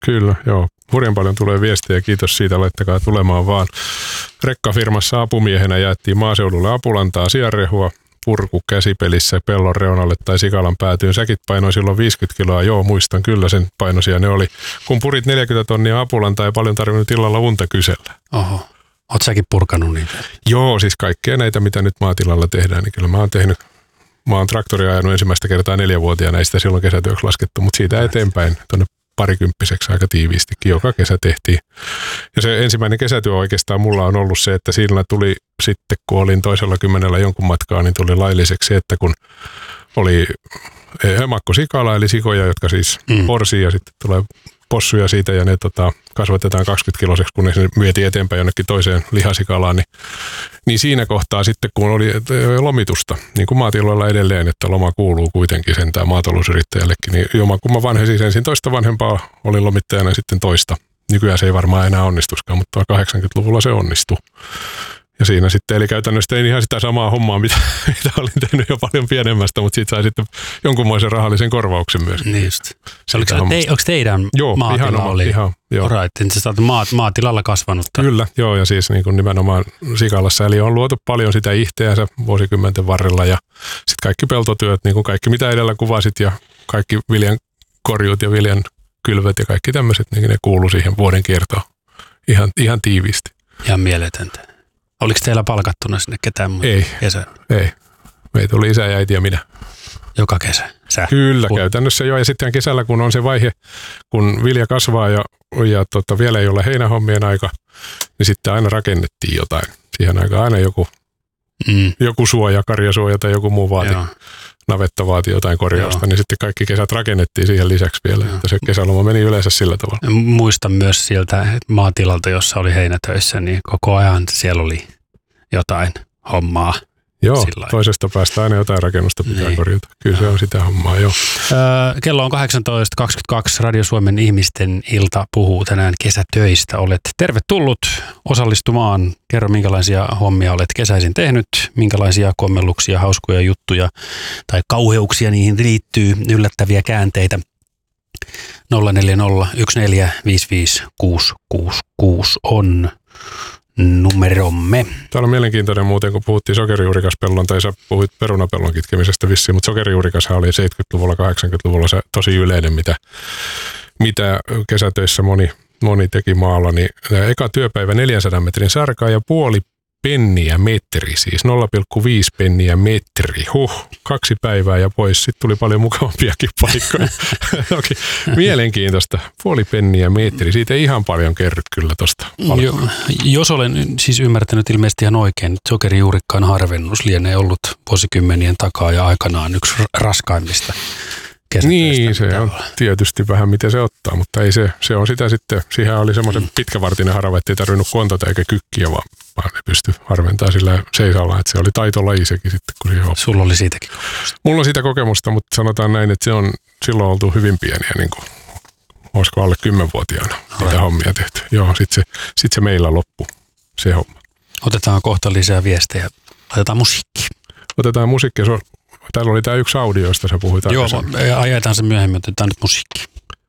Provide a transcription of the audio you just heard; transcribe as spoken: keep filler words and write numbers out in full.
Kyllä, joo. Hurjan paljon tulee viestejä, kiitos siitä, laittakaa tulemaan vaan. Rekkafirmassa apumiehenä jaettiin maaseudulle apulantaa, sianrehua, purku käsipelissä pellon reunalle tai sikalan päätyyn. Säkit painoi silloin viisikymmentä kiloa, joo muistan kyllä sen painoisia ne oli. Kun purit neljäkymmentä tonnia apulantaa, ei paljon tarvinnut illalla unta kysellä. Oho, oot säkin purkanut niitä? Joo, siis kaikkea näitä, mitä nyt maatilalla tehdään, niin kyllä mä oon tehnyt. Mä oon traktoria ajanut ensimmäistä kertaa neljävuotiaana, ei sitä silloin kesätyöksi laskettu, mutta siitä eteenpäin tuonne parikymppiseksi aika tiiviistikin joka kesä tehtiin. Ja se ensimmäinen kesätyö oikeastaan mulla on ollut se, että siinä tuli sitten, kun olin toisella kymmenellä jonkun matkaa, niin tuli lailliseksi, että kun oli emakko sikala, eli sikoja, jotka siis mm. porsii ja sitten tulee possuja siitä ja ne tota, kasvatetaan kaksikymmentä kiloseksi, kun ne vietiin eteenpäin jonnekin toiseen lihasikalaan, niin, niin siinä kohtaa sitten, kun oli lomitusta, niin kuin maatiloilla edelleen, että loma kuuluu kuitenkin sentään maatalousyrittäjällekin, niin jommankumman vanhe siis ensin toista vanhempaa oli lomittajana sitten toista. Nykyään se ei varmaan enää onnistuskaan, mutta kahdeksankymmentäluvulla se onnistui. Ja siinä sitten, eli käytännössä tein ihan sitä samaa hommaa, mitä, mitä olin tehnyt jo paljon pienemmästä, mutta siitä sai sitten jonkunmoisen rahallisen korvauksen myös. Niin just. Oliko, te, onko teidän joo, maatila ihan, oli? Ihan, joo. Right, sä olet maat, maatilalla kasvanut. Kyllä, joo, ja siis niin kuin nimenomaan sikalassa. Eli on luotu paljon sitä ihteänsä vuosikymmenten varrella, ja sitten kaikki peltotyöt, niin kuin kaikki mitä edellä kuvasit, ja kaikki viljan korjuut ja viljan kylvöt ja kaikki tämmöiset, niin ne kuuluu siihen vuoden kiertoon ihan, ihan tiiviisti. Ihan mieletöntä. Oliko teillä palkattuna sinne ketään muuta? Ei, kesä? ei. Meitä oli isä ja äiti ja minä. Joka kesä? Sä? Kyllä, Kun... käytännössä joo. Ja sitten kesällä, kun on se vaihe, kun vilja kasvaa ja, ja tota, vielä ei ole heinähommien aika, niin sitten aina rakennettiin jotain. Siihen aikaan aina joku, mm. joku suoja, karjasuoja tai joku muu vaati. Joo. Navetta vaati jotain korjausta, joo. Niin sitten kaikki kesät rakennettiin siihen lisäksi vielä. Että se kesäloma meni yleensä sillä tavalla. Muistan myös sieltä maatilalta, jossa oli heinätöissä, niin koko ajan siellä oli jotain hommaa. Joo, sillain. Toisesta päästä aina jotain rakennusta pitää niin korjata. Kyllä joo. Se on sitä hommaa, joo. Öö, kello on kahdeksantoista kaksikymmentäkaksi. Radio Suomen ihmisten ilta puhuu tänään kesätöistä. Olet tervetullut osallistumaan. Kerro, minkälaisia hommia olet kesäisin tehnyt, minkälaisia kommelluksia, hauskoja juttuja tai kauheuksia niihin liittyy, yllättäviä käänteitä. nolla neljä nolla yksi neljä viisi viisi kuusi kuusi kuusi on numeromme. Täällä on mielenkiintoinen muuten, kun puhuttiin sokerijuurikaspellon, tai sä puhuit perunapellon kitkemisestä vissiin, mutta sokerijuurikashan oli seitsemänkymmentäluvulla, kahdeksankymmentäluvulla se tosi yleinen, mitä, mitä kesätöissä moni, moni teki maalla. Niin eka työpäivä neljänsadan metrin sarkaa ja puoli penniä metri, siis nolla pilkku viisi penniä metri. Huh, kaksi päivää ja pois. Sitten tuli paljon mukavampiakin paikkoja. Okei, mielenkiintoista. Puoli penniä metri. Siitä ei ihan paljon kerry kyllä tuosta. Jo, jos olen siis ymmärtänyt ilmeisesti ihan oikein, että sokerijuurikkaan harvennus lienee ollut vuosikymmenien takaa ja aikanaan yksi raskaimmista kesätöistä. Niin, se on tietysti vähän miten se ottaa, mutta ei se, se on sitä sitten, siihen oli semmoisen mm. pitkävartinen harava, ettei tarvinnut kontata eikä kykkiä, vaan, vaan ne pystyi harventamaan sillä seisalla, että se oli taitolaji sekin sitten, kun siihen oppii. Sulla oli siitäkin kokemusta? Mulla on siitä kokemusta, mutta sanotaan näin, että se on silloin oltu hyvin pieniä, niin kuin, olisiko alle kymmenvuotiaana niitä hommia tehty. Joo, sitten se, sit se meillä loppu, se homma. Otetaan kohta lisää viestejä, laitetaan musiikki. Otetaan musiikki, täällä oli tämä yksi audio, josta sä puhuit. Joo, ajetaan se myöhemmin, otetaan nyt musiikki.